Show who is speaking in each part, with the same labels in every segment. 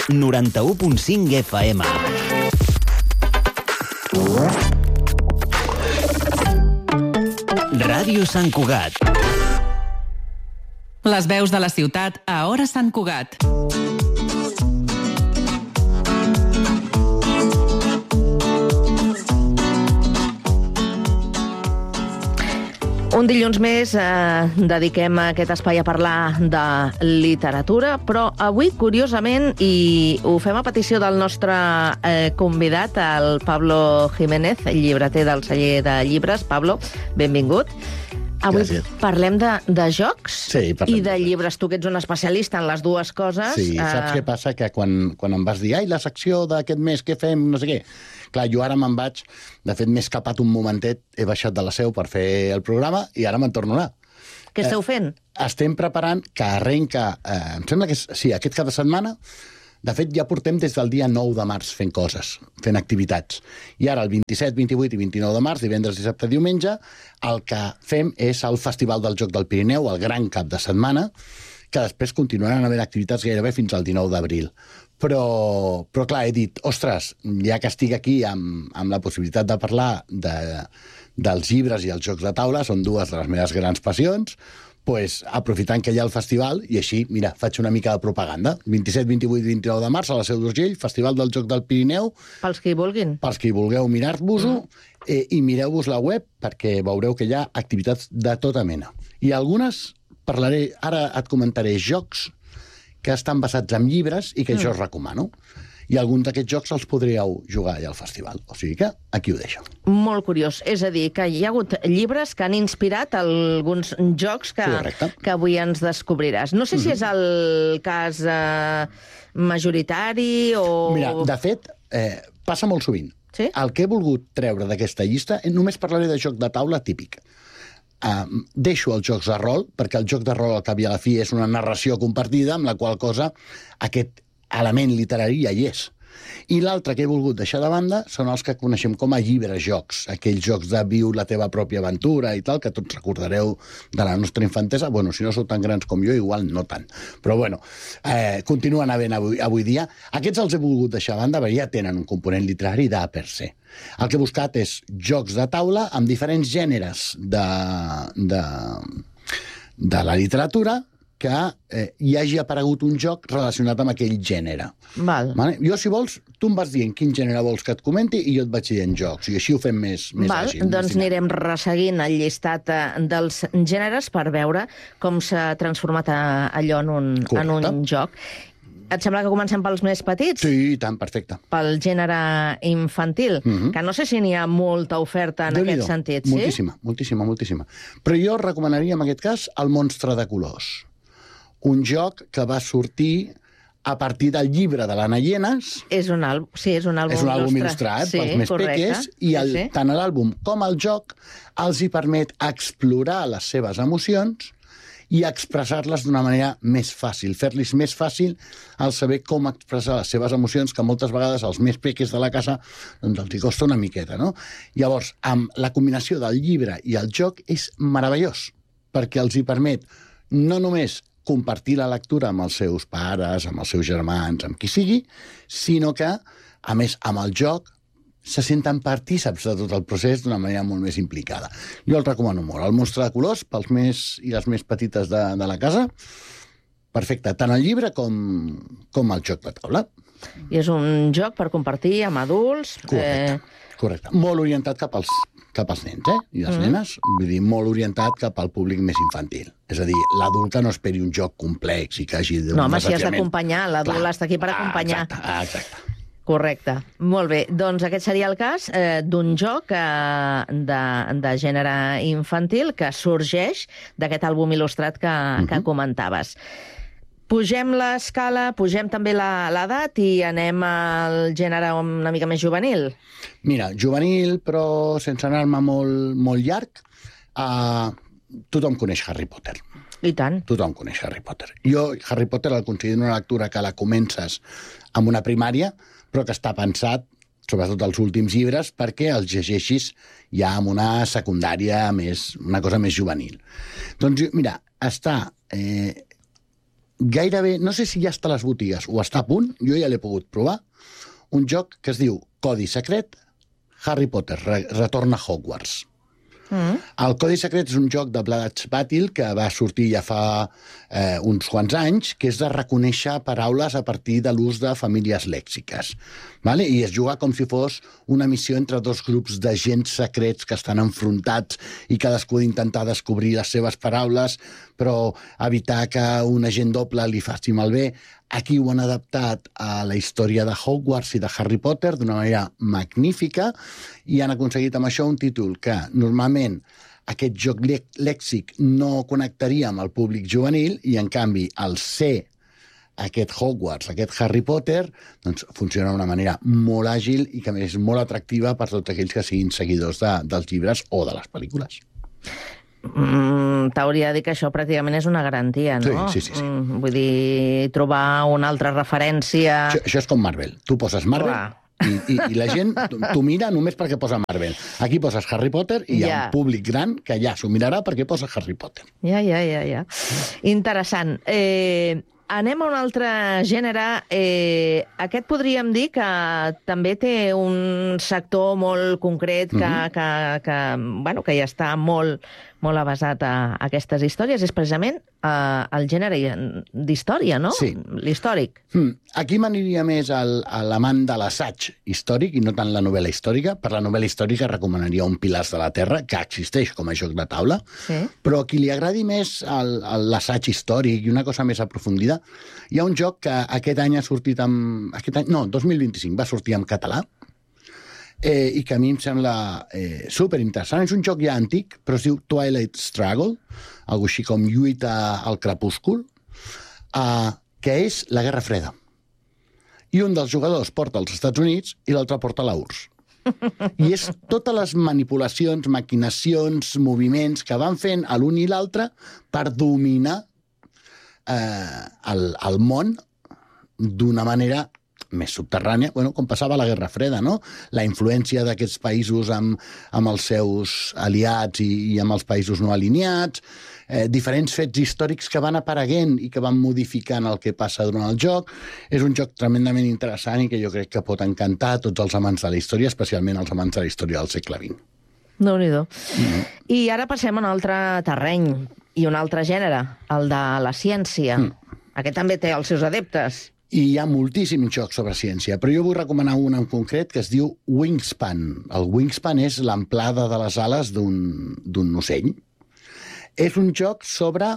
Speaker 1: 91.5 FM. Ràdio Sant Cugat.
Speaker 2: Les veus de la ciutat a Hora Sant Cugat.
Speaker 3: Un dilluns més dediquem aquest espai a parlar de literatura, però avui, curiosament, i ho fem a petició del nostre convidat, el Pablo Jiménez, llibreter del celler de llibres. Pablo, benvingut. Avui parlem de jocs i de llibres. Tu que ets un especialista en les dues coses.
Speaker 4: Sí, saps què passa? Que quan em vas dir la secció d'aquest mes, què fem, no sé què. Clar, jo ara me'n vaig, de fet m'he escapat un momentet, he baixat de la seu per fer el programa i ara me'n torno a anar.
Speaker 3: Què esteu fent?
Speaker 4: Estem preparant que arrenca, em sembla que sí, aquest cap de setmana. De fet, ja portem des del dia 9 de març fent coses, fent activitats. I ara, el 27, 28 i 29 de març, divendres, dissabte, diumenge, el que fem és el Festival del Joc del Pirineu, el gran cap de setmana, que després continuaran havent activitats gairebé fins al 19 d'abril. Però clar, he dit, ostres, ja que estic aquí amb la possibilitat de parlar dels llibres i els jocs de taula, són dues de les meves grans passions, pues, aprofitant que hi ha el festival, i així, mira, faig una mica de propaganda. 27, 28 i 29 de març a la Seu d'Urgell, Festival del Joc del Pirineu.
Speaker 3: Pels que hi vulguin.
Speaker 4: Pels que hi vulgueu mirar-vos-ho, i mireu-vos la web, perquè veureu que hi ha activitats de tota mena. I algunes, parlaré, ara et comentaré jocs que estan basats en llibres i que jo us recomano. I alguns d'aquests jocs els podríeu jugar allà al festival. O sigui que aquí ho deixo.
Speaker 3: Molt curiós. És a dir, que hi ha hagut llibres que han inspirat alguns jocs que avui ens descobriràs. No sé si és el cas majoritari o...
Speaker 4: Mira, de fet, passa molt sovint.
Speaker 3: Sí?
Speaker 4: El que he volgut treure d'aquesta llista, només parlaré de joc de taula típic. Deixo els jocs de rol, perquè el joc de rol al cap i a la fi és una narració compartida, amb la qual cosa aquest element literari ja hi és. I l'altre que he volgut deixar de banda són els que coneixem com a llibres-jocs, aquells jocs de viu la teva pròpia aventura i tal, que tots recordareu de la nostra infantesa. Bueno, si no sou tan grans com jo, igual no tant. Però bueno, continuen havent avui dia. Aquests els he volgut deixar a banda, perquè ja tenen un component literari de per se. El que he buscat és jocs de taula amb diferents gèneres de la literatura, que hi hagi aparegut un joc relacionat amb aquell gènere.
Speaker 3: Val.
Speaker 4: Jo, si vols, tu em vas dient quin gènere vols que et comenti i jo et vaig dient jocs, i així ho fem més àgil.
Speaker 3: Doncs anirem resseguint el llistat dels gèneres per veure com s'ha transformat allò en un joc. Et sembla que comencem pels més petits?
Speaker 4: Sí, tant, perfecte.
Speaker 3: Pel gènere infantil, que no sé si n'hi ha molta oferta en aquest sentit, sí?
Speaker 4: Moltíssima. Però jo recomanaria, en aquest cas, el Monstre de colors. Un joc que va sortir a partir del llibre de l'Anna Llenas.
Speaker 3: És un àlbum
Speaker 4: il·lustrat pels més peques, i tant l'àlbum com el joc els hi permet explorar les seves emocions i expressar-les d'una manera més fàcil, fer-los més fàcil al saber com expressar les seves emocions, que moltes vegades als més peques de la casa doncs els hi costa una miqueta, no? Llavors, amb la combinació del llibre i el joc és meravellós, perquè els hi permet no només compartir la lectura amb els seus pares, amb els seus germans, amb qui sigui, sinó que, a més, amb el joc, se senten partíceps de tot el procés d'una manera molt més implicada. Jo el recomano molt. El Monstre de colors, pels més i les més petites de la casa, perfecte, tant el llibre com el joc de taula.
Speaker 3: I és un joc per compartir amb adults.
Speaker 4: Correcte. Molt orientat cap als nens, i les nenes, vull dir, molt orientat cap al públic més infantil. És a dir, l'adult que no esperi un joc complex i que hagi d'un
Speaker 3: No, home, si has d'acompanyar, l'adult està aquí per acompanyar.
Speaker 4: Exacte.
Speaker 3: Correcte. Molt bé. Doncs aquest seria el cas d'un joc de gènere infantil que sorgeix d'aquest àlbum il·lustrat que comentaves. Pugem l'escala, pugem també l'edat i anem al gènere una mica més juvenil.
Speaker 4: Mira, juvenil, però sense anar-me molt llarg, tothom coneix Harry Potter.
Speaker 3: I tant.
Speaker 4: Tothom coneix Harry Potter. Jo Harry Potter el considero una lectura que la comences amb una primària, però que està pensat, sobretot els últims llibres, perquè els llegeixis ja amb una secundària, una cosa més juvenil. Doncs, mira, està gairebé, no sé si ja està a les botigues o està a punt, jo ja l'he pogut provar, un joc que es diu Codi Secret, Harry Potter, Retorn a Hogwarts. El Codi Secret és un joc de Bloods Battle que va sortir ja fa uns quants anys, que és de reconèixer paraules a partir de l'ús de famílies lèxiques. Vale? I es juga com si fos una missió entre dos grups d'agents secrets que estan enfrontats i cadascú d'intentar descobrir les seves paraules, però evitar que un agent doble li faci malbé. Aquí ho han adaptat a la història de Hogwarts i de Harry Potter d'una manera magnífica i han aconseguit amb això un títol que normalment aquest joc lèxic no connectaria amb el públic juvenil i, en canvi, al ser aquest Hogwarts, aquest Harry Potter, doncs funciona d'una manera molt àgil i que, a més, és molt atractiva per tots aquells que siguin seguidors dels llibres o de les pel·lícules.
Speaker 3: T'hauria de dir que això pràcticament és una garantia, no?
Speaker 4: Sí.
Speaker 3: Vull dir, trobar una altra referència...
Speaker 4: Això és com Marvel. Tu poses Marvel i la gent t'ho mira només perquè posa Marvel. Aquí poses Harry Potter i hi ha un públic gran que ja s'ho mirarà perquè posa Harry Potter.
Speaker 3: Ja. Interessant. Anem a un altre gènere. Aquest podríem dir que també té un sector molt concret que ja està molt avasat a aquestes històries. És precisament el gènere d'història, no?
Speaker 4: Sí.
Speaker 3: L'històric.
Speaker 4: Aquí m'aniria més a l'amant de l'assaig històric i no tant la novel·la històrica. Per la novel·la històrica recomanaria Un Pilars de la Terra, que existeix com a joc de taula, però a qui li agradi més l'assaig històric i una cosa més aprofundida, hi ha un joc que aquest any ha sortit 2025 va sortir en català, i que a mi em sembla superinteressant. És un joc ja antic, però es diu Twilight Struggle, algo així com lluita al crepúscul, que és la Guerra Freda. I un dels jugadors porta als Estats Units i l'altre porta a la URSS. I és totes les manipulacions, maquinacions, moviments que van fent a l'un i l'altre per dominar el món d'una manera més subterrània, com passava a la Guerra Freda, no? La influència d'aquests països amb els seus aliats i amb els països no alineats, diferents fets històrics que van apareguent i que van modificant el que passa durant el joc. És un joc tremendament interessant i que jo crec que pot encantar a tots els amants de la història, especialment els amants de la història del segle XX.
Speaker 3: Déu-n'hi-do. I ara passem a un altre terreny i un altre gènere, el de la ciència. Aquest també té els seus adeptes.
Speaker 4: I hi ha moltíssims jocs sobre ciència, però jo vull recomanar un en concret que es diu Wingspan. El Wingspan és l'amplada de les ales d'un ocell. És un joc sobre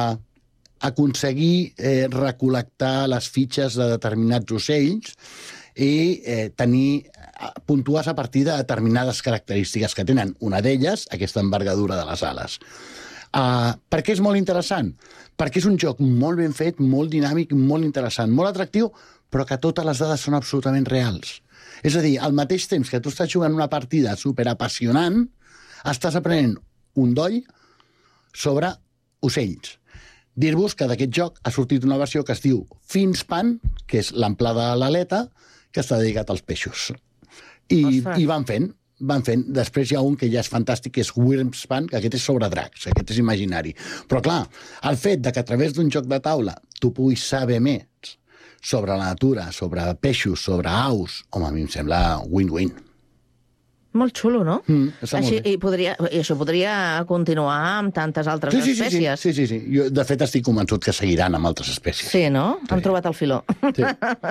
Speaker 4: aconseguir recol·lectar les fitxes de determinats ocells i puntuar a partir de determinades característiques que tenen. Una d'elles, aquesta envergadura de les ales. Per què és molt interessant? Perquè és un joc molt ben fet, molt dinàmic, molt interessant, molt atractiu, però que totes les dades són absolutament reals. És a dir, al mateix temps que tu estàs jugant una partida superapassionant, estàs aprenent un doll sobre ocells. Dir-vos que d'aquest joc ha sortit una versió que es diu Finspan, que és l'amplada de l'aleta, que està dedicat als peixos. I van fent. Després hi ha un que ja és fantàstic, que és Wyrmspan, que aquest és sobre dracs, aquest és imaginari. Però clar, el fet de que a través d'un joc de taula tu puguis saber més sobre la natura, sobre peixos, sobre aus, home, a mi em sembla win-win.
Speaker 3: Molt xulo, no?
Speaker 4: Està molt bé.
Speaker 3: I això podria continuar amb tantes altres espècies.
Speaker 4: Sí. Jo, de fet, estic convençut que seguiran amb altres espècies.
Speaker 3: Sí, no? Sí. Han trobat el filó.
Speaker 4: Sí.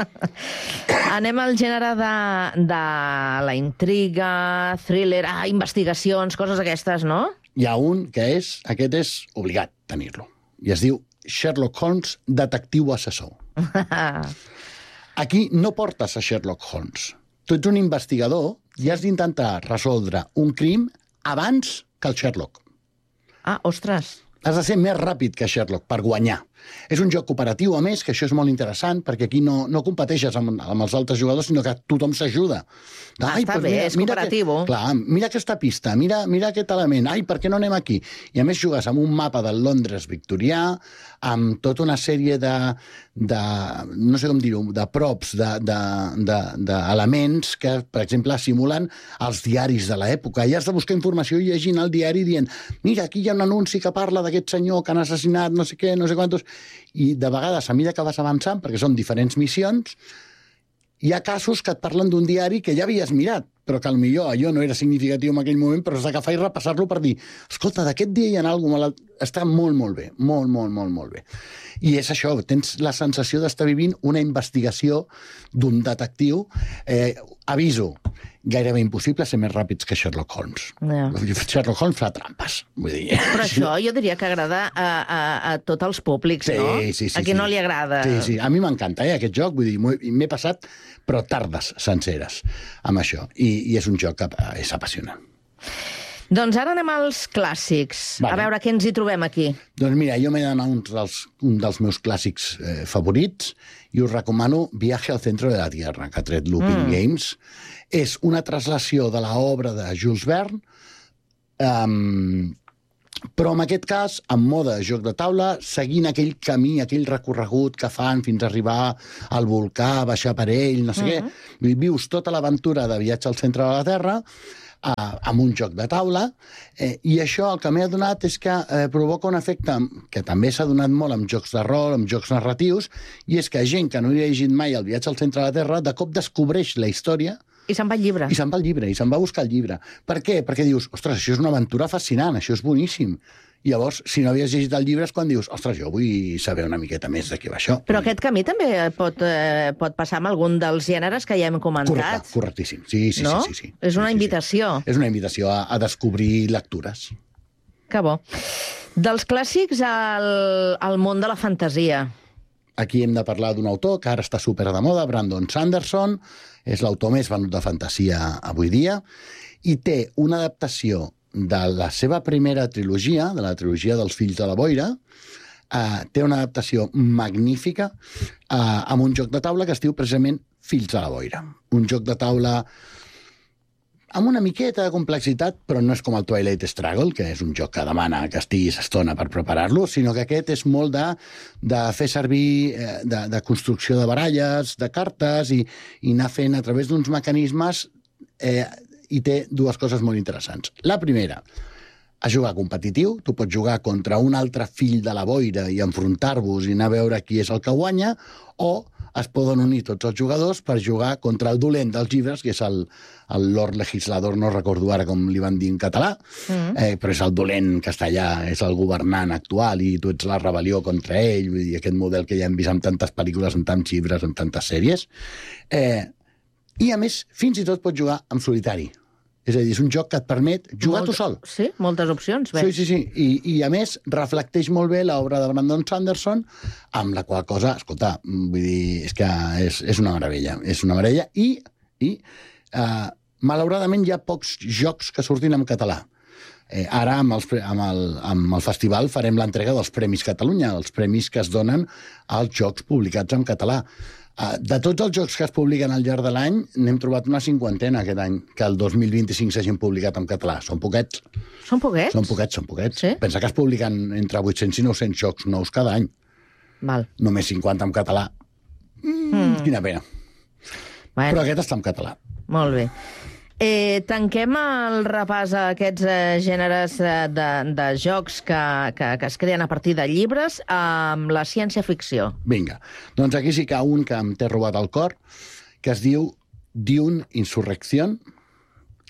Speaker 3: Anem al gènere de la intriga, thriller, investigacions, coses aquestes, no?
Speaker 4: Hi ha un que aquest és obligat tenir-lo. I es diu Sherlock Holmes, detectiu assessor. Aquí no portes a Sherlock Holmes. Tu ets un investigador i has d'intentar resoldre un crim abans que el Sherlock.
Speaker 3: Ostres!
Speaker 4: Has de ser més ràpid que Sherlock per guanyar. És un joc cooperatiu, a més, que això és molt interessant, perquè aquí no competeixes amb els altres jugadors, sinó que tothom s'ajuda.
Speaker 3: Està bé, és cooperatiu.
Speaker 4: Clar, mira aquesta pista, mira aquest element, per què no anem aquí? I a més jugues amb un mapa del Londres victorià, amb tota una sèrie no sé com dir-ho, de props, d'elements que, per exemple, simulen els diaris de l'època. I has de buscar informació llegint el diari dient mira, aquí hi ha un anunci que parla d'aquest senyor que han assassinat no sé què, no sé quantos... i de vegades, a mesura que vas avançant, perquè són diferents missions, hi ha casos que et parlen d'un diari que ja havies mirat, però que potser allò no era significatiu en aquell moment, però has d'agafar i repassar-lo per dir, escolta, d'aquest dia hi ha alguna cosa... Està molt, molt bé, molt bé. I és això, tens la sensació d'estar vivint una investigació d'un detectiu. Aviso, gairebé impossible ser més ràpids que Sherlock Holmes.
Speaker 3: Ja.
Speaker 4: Sherlock Holmes fa trampes, vull dir.
Speaker 3: Però això jo diria que agrada a tots els públics, no?
Speaker 4: Sí.
Speaker 3: A qui no li agrada.
Speaker 4: Sí. A mi m'encanta, aquest joc, vull dir, m'he passat, però tardes senceres amb això. I és un joc que és apassionant.
Speaker 3: Doncs ara anem als clàssics. Vale. A veure què ens hi trobem aquí.
Speaker 4: Doncs mira, jo m'he d'anar un dels meus clàssics favorits i us recomano Viaje al centro de la Tierra, que ha tret Looping Games. És una translació de l'obra de Jules Verne, però en aquest cas, en mode joc de taula, seguint aquell camí, aquell recorregut que fan fins a arribar al volcà, baixar per ell, no sé què. Vius tota l'aventura de viatge al centre de la Terra amb un joc de taula, i això el que m'he adonat és que provoca un efecte que també s'ha donat molt amb jocs de rol, amb jocs narratius, i és que gent que no hi ha llegit mai el viatge al centre de la Terra, de cop descobreix la història.
Speaker 3: I se'n va al llibre.
Speaker 4: I se'n va al llibre, i se'n va a buscar el llibre. Per què? Perquè dius, ostres, això és una aventura fascinant, això és boníssim. I llavors, si no havies llegit el llibre, és quan dius, ostres, jo vull saber una miqueta més de què va això.
Speaker 3: Però aquest camí també pot passar amb algun dels gèneres que ja hem comentat.
Speaker 4: Correctíssim. Sí.
Speaker 3: És una invitació.
Speaker 4: És una invitació a descobrir lectures.
Speaker 3: Que bo. Dels clàssics al món de la fantasia.
Speaker 4: Aquí hem de parlar d'un autor que ara està super de moda, Brandon Sanderson, és l'autor més venut de fantasia avui dia, i té una adaptació de la seva primera trilogia, de la trilogia dels Fills de la Boira, té una adaptació magnífica amb un joc de taula que es diu precisament Fills de la Boira. Un joc de taula amb una miqueta de complexitat, però no és com el Twilight Struggle, que és un joc que demana que estiguis estona per preparar-lo, sinó que aquest és molt de fer servir, de construcció de baralles, de cartes, i anar fent a través d'uns mecanismes, i té dues coses molt interessants. La primera, a jugar competitiu. Tu pots jugar contra un altre fill de la boira i enfrontar-vos i anar a veure qui és el que guanya, o es poden unir tots els jugadors per jugar contra el dolent dels llibres, que és el Lord Legislador, no recordo ara com li van dir en català, però és el dolent castellà, és el governant actual, i tu ets la rebel·lió contra ell, vull dir, aquest model que ja hem vist en tantes pel·lícules, en tants llibres, en tantes sèries. I, a més, fins i tot pots jugar en solitari. És a dir, és un joc que et permet jugar tu sol.
Speaker 3: Sí, moltes opcions. Bé.
Speaker 4: Sí. I, a més, reflecteix molt bé l'obra de Brandon Sanderson, amb la qual cosa, escolta, vull dir, és que és una meravella. És una meravella. I malauradament, hi ha pocs jocs que surtin en català. Ara, amb el festival, farem l'entrega dels Premis Catalunya, els premis que es donen als jocs publicats en català. De tots els jocs que es publiquen al llarg de l'any, n'hem trobat una 50 aquest any, que el 2025 s'hagin publicat en català. Són poquets.
Speaker 3: Són poquets?
Speaker 4: Són poquets.
Speaker 3: Sí?
Speaker 4: Pensa que es publiquen entre 800 i 900 jocs nous cada any.
Speaker 3: Val.
Speaker 4: Només 50 en català. Quina pena.
Speaker 3: Bueno.
Speaker 4: Però aquest està en català.
Speaker 3: Molt bé. Tanquem el repàs a aquests gèneres de jocs que es creen a partir de llibres amb la ciència-ficció.
Speaker 4: Vinga. Doncs aquí sí que un que em té robat el cor, que es diu Dune Insurrección,